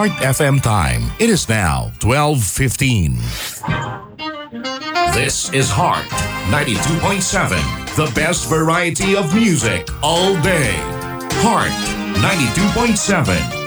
Heart FM time. It is now 12:15. This is Heart 92.7, the best variety of music all day. Heart 92.7.